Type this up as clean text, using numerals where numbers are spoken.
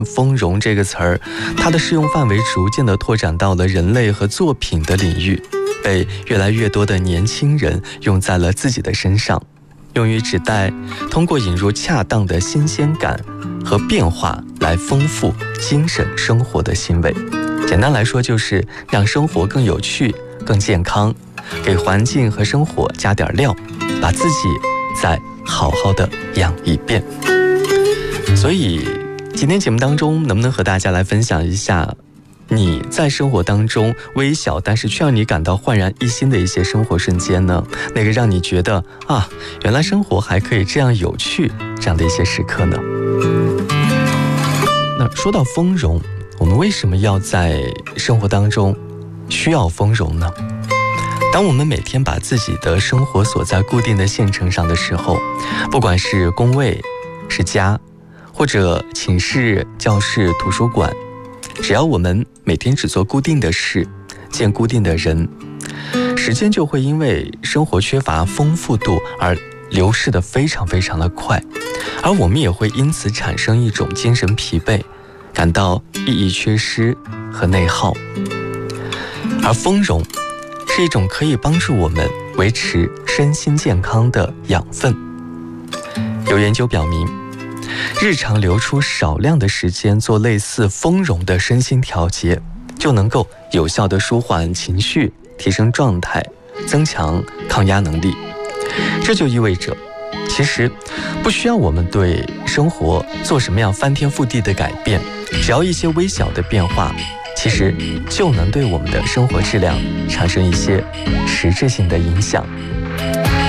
丰容这个词儿，它的适用范围逐渐地拓展到了人类和作品的领域，被越来越多的年轻人用在了自己的身上，用于指代通过引入恰当的新鲜感和变化来丰富精神生活的行为。简单来说，就是让生活更有趣、更健康，给环境和生活加点料，把自己再好好的养一遍。所以今天节目当中，能不能和大家来分享一下你在生活当中微小但是却让你感到焕然一新的一些生活瞬间呢？那个让你觉得原来生活还可以这样有趣，这样的一些时刻呢？那说到丰容，我们为什么要在生活当中需要丰容呢？当我们每天把自己的生活锁在固定的线程上的时候，不管是工位、是家，或者寝室、教室、图书馆，只要我们每天只做固定的事，见固定的人，时间就会因为生活缺乏丰富度而流逝得非常非常的快，而我们也会因此产生一种精神疲惫，感到意义缺失和内耗。而丰容是一种可以帮助我们维持身心健康的养分。有研究表明，日常留出少量的时间做类似丰容的身心调节，就能够有效地舒缓情绪，提升状态，增强抗压能力。这就意味着，其实不需要我们对生活做什么样翻天覆地的改变，只要一些微小的变化，其实就能对我们的生活质量产生一些实质性的影响。